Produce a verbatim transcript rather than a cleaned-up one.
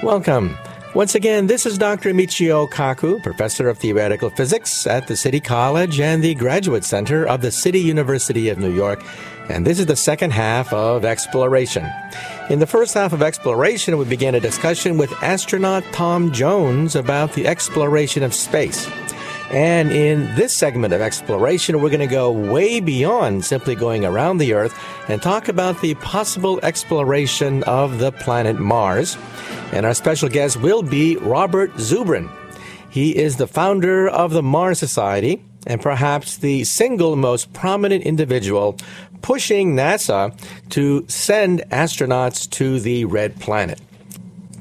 Welcome. Once again, this is Doctor Michio Kaku, Professor of Theoretical Physics at the City College and the Graduate Center of the City University of New York. And this is the second half of Exploration. In the first half of Exploration, we began a discussion with astronaut Tom Jones about the exploration of space. And in this segment of Exploration, we're going to go way beyond simply going around the Earth and talk about the possible exploration of the planet Mars. And our special guest will be Robert Zubrin. He is the founder of the Mars Society and perhaps the single most prominent individual pushing NASA to send astronauts to the Red Planet.